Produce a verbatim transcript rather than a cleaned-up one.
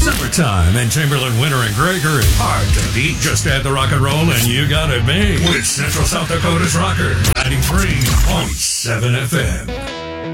Summertime and Chamberlain, Winter, and Gregory. Hard to beat. Just add the rock and roll and you got it made. With Central South Dakota's Rocker. ninety-three point seven F M.